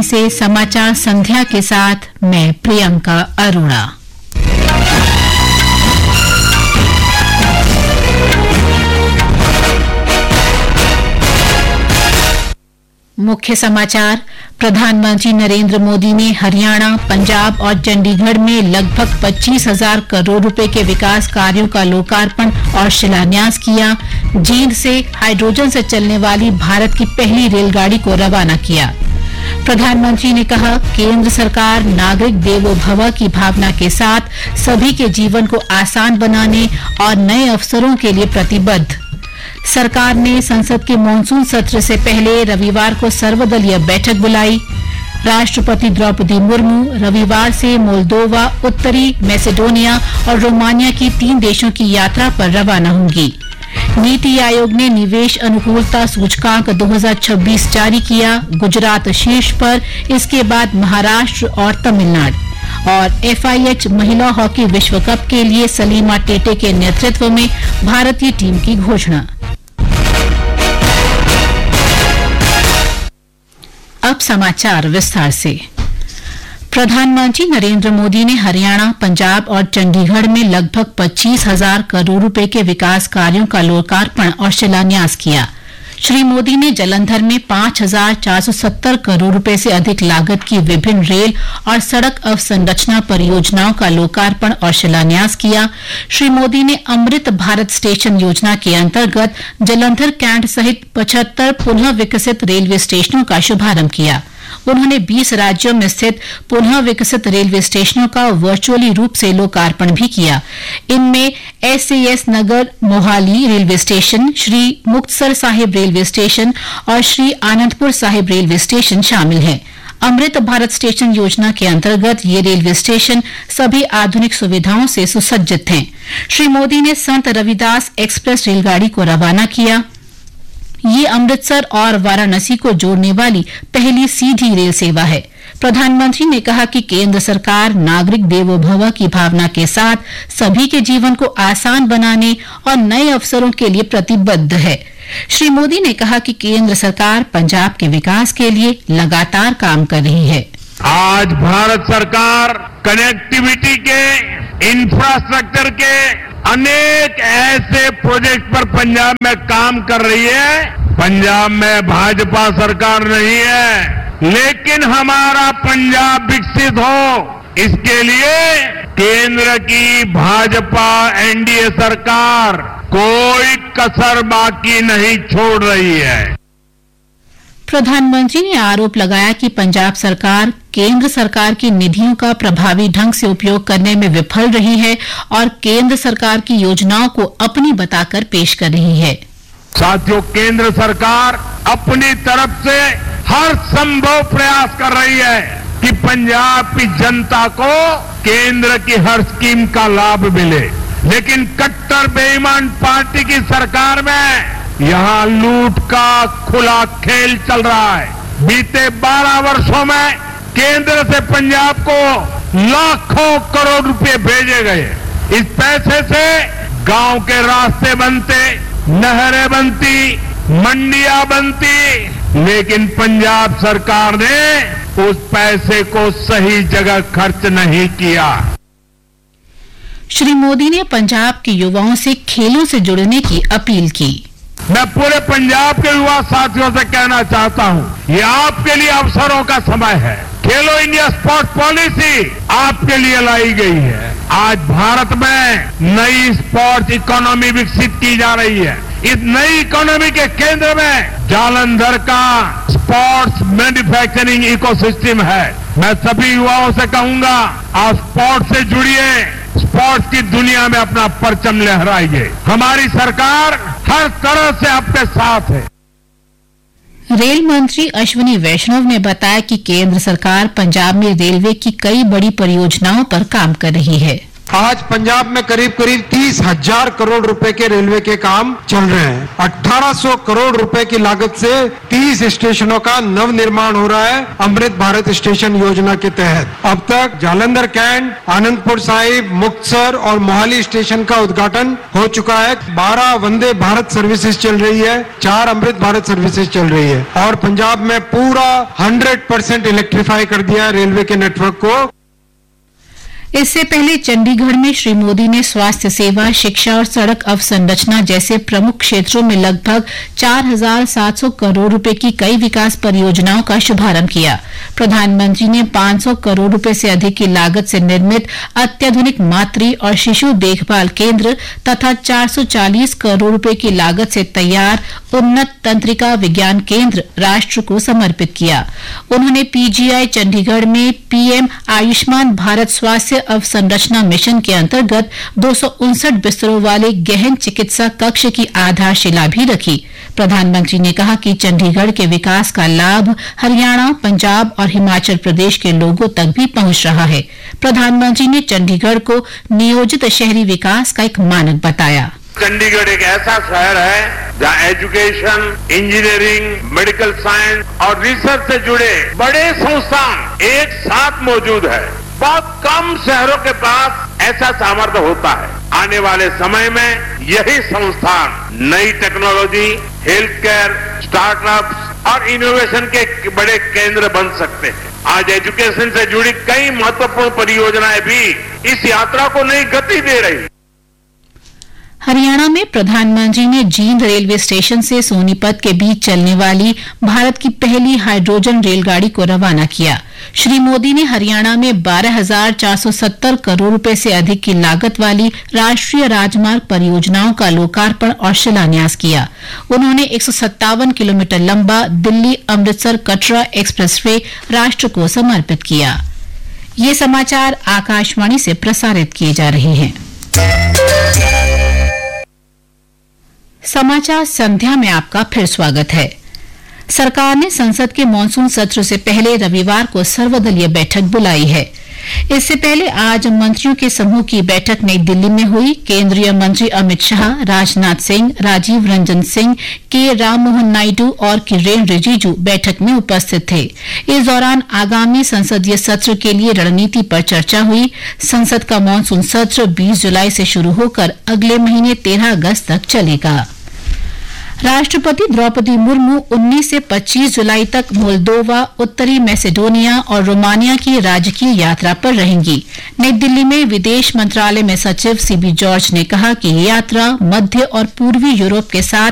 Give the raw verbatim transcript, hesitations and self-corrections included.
दिल्ली से समाचार संध्या के साथ मैं प्रियंका अरोड़ा। मुख्य समाचार। प्रधानमंत्री नरेंद्र मोदी ने हरियाणा, पंजाब और चंडीगढ़ में लगभग पच्चीस हजार करोड़ रुपए के विकास कार्यों का लोकार्पण और शिलान्यास किया। जींद से हाइड्रोजन से चलने वाली भारत की पहली रेलगाड़ी को रवाना किया। प्रधानमंत्री ने कहा, केंद्र सरकार नागरिक देवो भव की भावना के साथ सभी के जीवन को आसान बनाने और नए अवसरों के लिए प्रतिबद्ध। सरकार ने संसद के मॉनसून सत्र से पहले रविवार को सर्वदलीय बैठक बुलाई। राष्ट्रपति द्रौपदी मुर्मू रविवार से मोल्दोवा, उत्तरी मैसेडोनिया और रोमानिया की तीन देशों की यात्रा पर रवाना होंगी। नीति आयोग ने निवेश अनुकूलता सूचकांक दो हज़ार छब्बीस जारी किया। गुजरात शीर्ष पर, इसके बाद महाराष्ट्र और तमिलनाडु। और एफ आई एच महिला हॉकी विश्व कप के लिए सलीमा टेटे के नेतृत्व में भारतीय टीम की घोषणा। अब समाचार विस्तार से। प्रधानमंत्री नरेंद्र मोदी ने हरियाणा, पंजाब और चंडीगढ़ में लगभग पच्चीस हजार करोड़ रुपए के विकास कार्यों का लोकार्पण और शिलान्यास किया। श्री मोदी ने जालंधर में पांच हजार चार सौ सत्तर करोड़ रुपए से अधिक लागत की विभिन्न रेल और सड़क अवसंरचना परियोजनाओं का लोकार्पण और शिलान्यास किया। श्री मोदी ने अमृत भारत स्टेशन योजना के अंतर्गत जालंधर कैंट सहित पचहत्तर पुनः विकसित रेलवे स्टेशनों का शुभारंभ किया। उन्होंने बीस राज्यों में स्थित पुनः विकसित रेलवे स्टेशनों का वर्चुअली रूप से लोकार्पण भी किया। इनमें S A S Nagar Mohali railway station, Shri Muktsar Sahib railway station और श्री आनंदपुर साहिब रेलवे स्टेशन शामिल हैं। अमृत भारत स्टेशन योजना के अंतर्गत ये रेलवे स्टेशन सभी आधुनिक सुविधाओं से सुसज्जित हैं। श्री मोदी ने संत रविदास एक्सप्रेस रेलगाड़ी को रवाना किया। ये अमृतसर और वाराणसी को जोड़ने वाली पहली सीधी रेल सेवा है। प्रधानमंत्री ने कहा कि केंद्र सरकार नागरिक देवो भव की भावना के साथ सभी के जीवन को आसान बनाने और नए अवसरों के लिए प्रतिबद्ध है। श्री मोदी ने कहा कि केंद्र सरकार पंजाब के विकास के लिए लगातार काम कर रही है। आज भारत सरकार कनेक्टिविटी के, इंफ्रास्ट्रक्चर के अनेक ऐसे प्रोजेक्ट पर पंजाब में काम कर रही है। पंजाब में भाजपा सरकार नहीं है, लेकिन हमारा पंजाब विकसित हो, इसके लिए केंद्र की भाजपा एन डी ए सरकार कोई कसर बाकी नहीं छोड़ रही है। प्रधानमंत्री ने आरोप लगाया कि पंजाब सरकार केंद्र सरकार की निधियों का प्रभावी ढंग से उपयोग करने में विफल रही है और केंद्र सरकार की योजनाओं को अपनी बताकर पेश कर रही है। साथियों, केंद्र सरकार अपनी तरफ से हर संभव प्रयास कर रही है कि पंजाब की जनता को केंद्र की हर स्कीम का लाभ मिले, लेकिन कट्टर बेईमान पार्टी की सरकार में यहां लूट का खुला खेल चल रहा है। बीते बारह वर्षों में केंद्र से पंजाब को लाखों करोड़ रुपए भेजे गए। इस पैसे से गांव के रास्ते बनते, नहरें बनती, मंडियां बनती, लेकिन पंजाब सरकार ने उस पैसे को सही जगह खर्च नहीं किया। श्री मोदी ने पंजाब के युवाओं से खेलों से जुड़ने की अपील की। मैं पूरे पंजाब के युवा साथियों से कहना चाहता हूं, ये आपके लिए अवसरों का समय है। खेलो इंडिया स्पोर्ट पॉलिसी आपके लिए लाई गई है। आज भारत में नई स्पोर्ट्स इकोनॉमी विकसित की जा रही है। इस नई इकोनॉमी के केंद्र में जालंधर का स्पोर्ट्स मैन्युफैक्चरिंग इकोसिस्टम है। मैं सभी युवाओं से कहूंगा, आप स्पोर्ट्स से जुड़िए, स्पोर्ट्स की दुनिया में अपना परचम लहराइए। हमारी सरकार हर तरह से आपके साथ है। रेल मंत्री अश्विनी वैष्णव ने बताया कि केंद्र सरकार पंजाब में रेलवे की कई बड़ी परियोजनाओं पर काम कर रही है। आज पंजाब में करीब करीब तीस हजार करोड़ रुपए के रेलवे के काम चल रहे हैं। अठारह सौ करोड़ रुपए की लागत से तीस स्टेशनों का नव निर्माण हो रहा है अमृत भारत स्टेशन योजना के तहत। अब तक जालंधर कैंट, आनंदपुर साहिब, मुक्तसर और मोहाली स्टेशन का उद्घाटन हो चुका है। बारह वंदे भारत सर्विसेज चल रही है, चार अमृत भारत सर्विसेज चल रही है और पंजाब में पूरा हंड्रेड परसेंट इलेक्ट्रीफाई कर दिया है रेलवे के नेटवर्क को। इससे पहले चंडीगढ़ में श्री मोदी ने स्वास्थ्य सेवा, शिक्षा और सड़क अवसंरचना जैसे प्रमुख क्षेत्रों में लगभग चार हजार सात सौ करोड़ रुपए की कई विकास परियोजनाओं का शुभारंभ किया। प्रधानमंत्री ने पांच सौ करोड़ रुपए से अधिक की लागत से निर्मित अत्याधुनिक मातृ और शिशु देखभाल केंद्र तथा चार सौ चालीस करोड़ रुपए की लागत से तैयार उन्नत तंत्रिका विज्ञान केंद्र राष्ट्र को समर्पित किया। उन्होंने पीजीआई चंडीगढ़ में पीएम आयुष्मान भारत स्वास्थ्य अवसंरचना मिशन के अंतर्गत दो सौ उनसठ बिस्तरों वाले गहन चिकित्सा कक्ष की आधारशिला भी रखी। प्रधानमंत्री ने कहा कि चंडीगढ़ के विकास का लाभ हरियाणा, पंजाब और हिमाचल प्रदेश के लोगों तक भी पहुंच रहा है। प्रधानमंत्री ने चंडीगढ़ को नियोजित शहरी विकास का एक मानक बताया। चंडीगढ़ एक ऐसा शहर है जहाँ एजुकेशन, इंजीनियरिंग, मेडिकल साइंस और रिसर्च से जुड़े बड़े संस्थान एक साथ मौजूद है। बहुत कम शहरों के पास ऐसा सामर्थ्य होता है। आने वाले समय में यही संस्थान नई टेक्नोलॉजी, हेल्थ केयर, स्टार्टअप्स और इनोवेशन के बड़े केंद्र बन सकते हैं। आज एजुकेशन से जुड़ी कई महत्वपूर्ण परियोजनाएं भी इस यात्रा को नई गति दे रही। हरियाणा में प्रधानमंत्री ने जींद रेलवे स्टेशन से सोनीपत के बीच चलने वाली भारत की पहली हाइड्रोजन रेलगाड़ी को रवाना किया। श्री मोदी ने हरियाणा में बारह हजार चार सौ सत्तर करोड़ रुपए से अधिक की लागत वाली राष्ट्रीय राजमार्ग परियोजनाओं का लोकार्पण और शिलान्यास किया। उन्होंने एक सौ सत्तावन किलोमीटर लंबा दिल्ली अमृतसर कटरा एक्सप्रेसवे राष्ट्र को समर्पित किया। ये समाचार आकाशवाणी से प्रसारित किए जा रहे हैं। समाचार संध्या में आपका फिर स्वागत है। सरकार ने संसद के मानसून सत्र से पहले रविवार को सर्वदलीय बैठक बुलाई है। इससे पहले आज मंत्रियों के समूह की बैठक नई दिल्ली में हुई। केंद्रीय मंत्री अमित शाह, राजनाथ सिंह, राजीव रंजन सिंह, के राममोहन नायडू और किरेन रिजिजू बैठक में उपस्थित थे। इस दौरान आगामी संसदीय सत्र के लिए रणनीति पर चर्चा हुई। संसद का मानसून सत्र बीस जुलाई से शुरू होकर अगले महीने तेरह अगस्त तक चलेगा। राष्ट्रपति द्रौपदी मुर्मू उन्नीस से पच्चीस जुलाई तक मोल्दोवा, उत्तरी मैसेडोनिया और रोमानिया की राजकीय यात्रा पर रहेंगी। नई दिल्ली में विदेश मंत्रालय में सचिव सीबी जॉर्ज ने कहा कि ये यात्रा मध्य और पूर्वी यूरोप के साथ